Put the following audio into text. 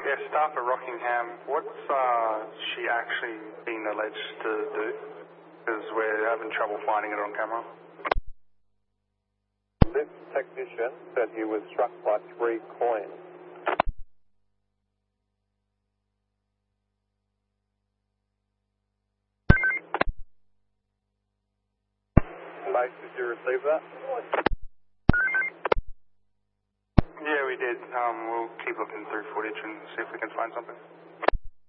staff at Rockingham, what's she actually been alleged to do? Because we're having trouble finding it on camera. This technician said he was struck by 3 coins. Base, did you receive that? Yeah, we did. We'll keep looking through footage and see if we can find something.